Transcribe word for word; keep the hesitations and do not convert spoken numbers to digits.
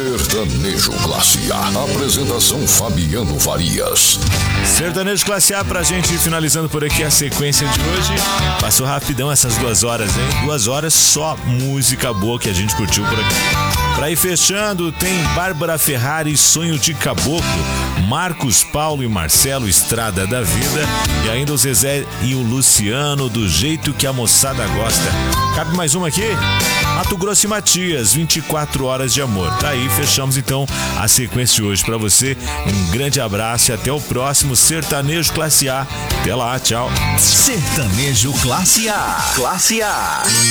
Sertanejo Classe A. Apresentação Fabiano Farias. Sertanejo Classe A pra gente ir finalizando por aqui a sequência de hoje. Passou rapidão essas duas horas, hein? Duas horas só música boa que a gente curtiu por aqui. Pra ir fechando, tem Bárbara Ferrari, Sonho de Caboclo, Marcos Paulo e Marcelo, Estrada da Vida, e ainda o Zezé e o Luciano, Do Jeito que a Moçada Gosta. Cabe mais uma aqui? Mato Grosso e Matias, vinte e quatro horas de amor. Tá aí, fechamos então a sequência de hoje pra você. Um grande abraço e até o próximo Sertanejo Classe A. Até lá, tchau. Sertanejo Classe A. Classe A.